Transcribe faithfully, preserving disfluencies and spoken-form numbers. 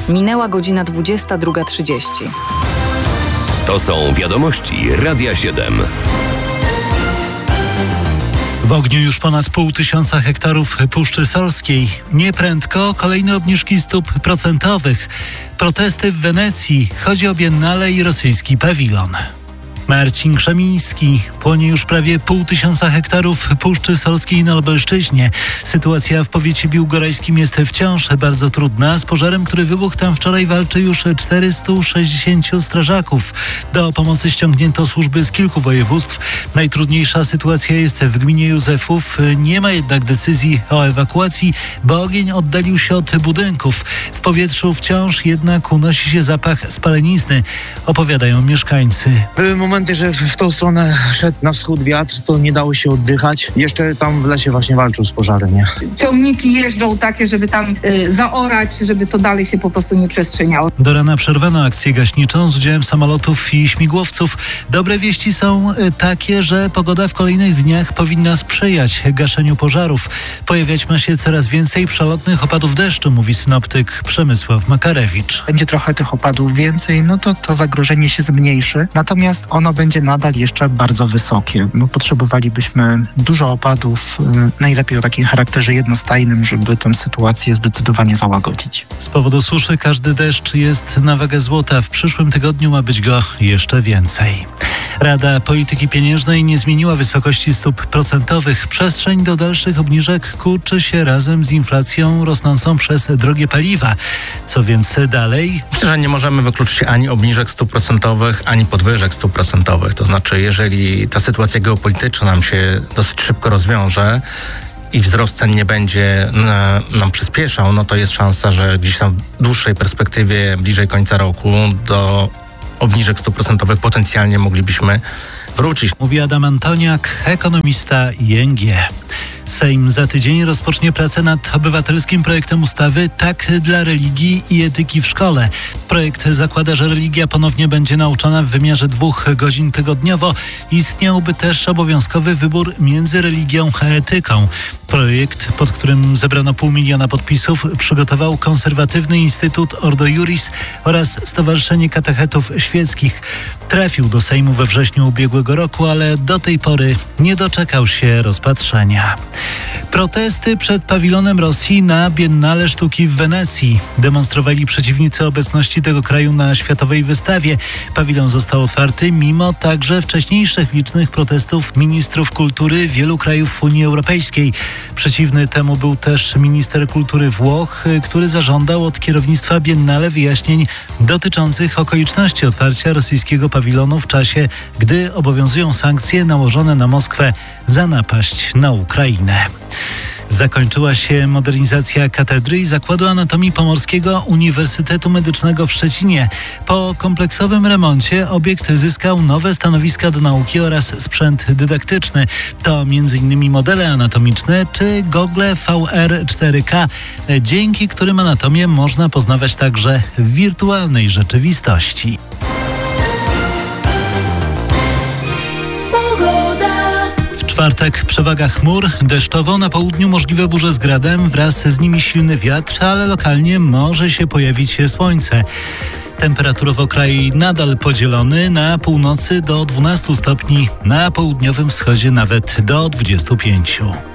Minęła godzina dwudziesta druga trzydzieści. To są wiadomości Radia siedem. W ogniu już ponad pół tysiąca hektarów Puszczy Solskiej. Nieprędko kolejne obniżki stóp procentowych. Protesty w Wenecji. Chodzi o Biennale i rosyjski pawilon. Marcin Krzemiński. Płonie już prawie pół tysiąca hektarów Puszczy Solskiej na Lubelszczyźnie. Sytuacja w powiecie biłgorajskim jest wciąż bardzo trudna. Z pożarem, który wybuchł tam wczoraj, walczy już czterysta sześćdziesiąt strażaków. Do pomocy ściągnięto służby z kilku województw. Najtrudniejsza sytuacja jest w gminie Józefów. Nie ma jednak decyzji o ewakuacji, bo ogień oddalił się od budynków. W powietrzu wciąż jednak unosi się zapach spalenizny, opowiadają mieszkańcy. Były momenty, że w tą stronę szedł na wschód wiatr, to nie dało się oddychać. Jeszcze tam w lesie właśnie walczył z pożarem, nie? Ciągniki jeżdżą takie, żeby tam y, zaorać, żeby to dalej się po prostu nie przestrzeniało. Do rana przerwano akcję gaśniczą z udziałem samolotów i śmigłowców. Dobre wieści są y, takie, że pogoda w kolejnych dniach powinna sprzyjać gaszeniu pożarów. Pojawiać ma się coraz więcej przelotnych opadów deszczu, mówi synoptyk Przemysław Makarewicz. Będzie trochę tych opadów więcej, no to to zagrożenie się zmniejszy. Natomiast ono będzie nadal jeszcze bardzo wysokie. No, potrzebowalibyśmy dużo opadów, yy, najlepiej o takim charakterze jednostajnym, żeby tę sytuację zdecydowanie załagodzić. Z powodu suszy każdy deszcz jest na wagę złota. W przyszłym tygodniu ma być go jeszcze więcej. Rada Polityki Pieniężnej nie zmieniła wysokości stóp procentowych. Przestrzeń do dalszych obniżek kurczy się razem z inflacją rosnącą przez drogie paliwa. Co więc dalej? Myślę, że nie możemy wykluczyć ani obniżek stóp procentowych, ani podwyżek stóp procentowych. To znaczy, jeżeli ta sytuacja geopolityczna nam się dosyć szybko rozwiąże i wzrost cen nie będzie nam przyspieszał, no to jest szansa, że gdzieś tam w dłuższej perspektywie, bliżej końca roku, do obniżek stóp procentowych potencjalnie moglibyśmy wrócić. Mówi Adam Antoniak, ekonomista I N G. Sejm za tydzień rozpocznie pracę nad obywatelskim projektem ustawy Tak dla religii i etyki w szkole. Projekt zakłada, że religia ponownie będzie nauczana w wymiarze dwóch godzin tygodniowo. Istniałby też obowiązkowy wybór między religią a etyką. Projekt, pod którym zebrano pół miliona podpisów, przygotował Konserwatywny Instytut Ordo Iuris oraz Stowarzyszenie Katechetów Świeckich. Trafił do Sejmu we wrześniu ubiegłego roku, ale do tej pory nie doczekał się rozpatrzenia. Protesty przed pawilonem Rosji na Biennale Sztuki w Wenecji. Demonstrowali przeciwnicy obecności tego kraju na światowej wystawie. Pawilon został otwarty mimo także wcześniejszych licznych protestów ministrów kultury wielu krajów Unii Europejskiej. Przeciwny temu był też minister kultury Włoch, który zażądał od kierownictwa Biennale wyjaśnień dotyczących okoliczności otwarcia rosyjskiego pawilonu w czasie, gdy obowiązują sankcje nałożone na Moskwę za napaść na Ukrainę. Zakończyła się modernizacja katedry i Zakładu Anatomii Pomorskiego Uniwersytetu Medycznego w Szczecinie. Po kompleksowym remoncie obiekt zyskał nowe stanowiska do nauki oraz sprzęt dydaktyczny. To między innymi modele anatomiczne czy gogle V R cztery K, dzięki którym anatomię można poznawać także w wirtualnej rzeczywistości. W czwartek przewaga chmur, deszczowo, na południu możliwe burze z gradem, wraz z nimi silny wiatr, ale lokalnie może się pojawić słońce. Temperaturowo kraj nadal podzielony, na północy do dwunastu stopni, na południowym wschodzie nawet do dwudziestu pięciu.